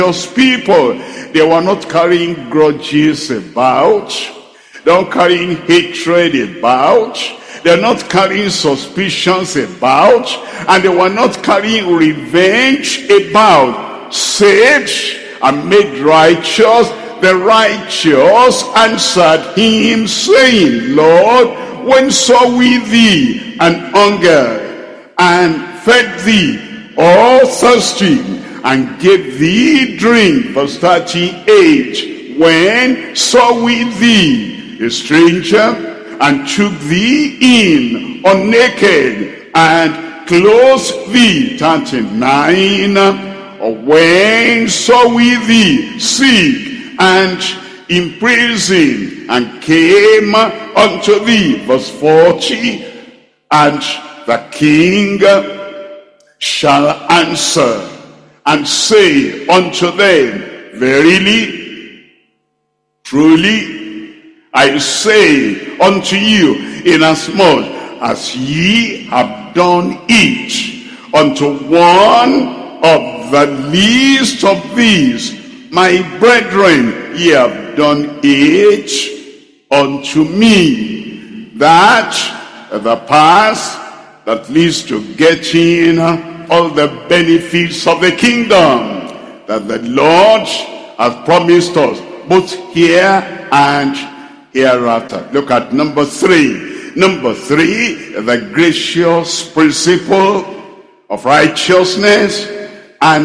people. They were not carrying grudges about. They were not carrying hatred about. They were not carrying suspicions about. And they were not carrying revenge about. Saved and made righteous. The righteous answered him, saying, Lord, when saw we thee an hunger, and fed thee, or thirsty, and gave thee drink? Verse 38, when saw we thee a stranger, and took thee in, or naked, and clothed thee? 39, or when saw we thee sick, and in prison, and came unto thee? Verse 40, and the king shall answer and say unto them, verily, truly, I say unto you, inasmuch as ye have done it unto one of the least of these, my brethren, ye have done it unto me. That the path that leads to getting all the benefits of the kingdom that the Lord has promised us, both here and hereafter. Look at number 3. Number 3, the gracious principle of righteousness